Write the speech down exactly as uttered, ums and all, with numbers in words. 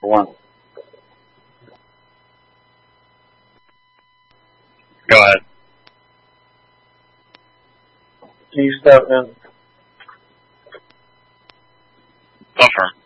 for one. Go ahead. Can you start then? Buffer.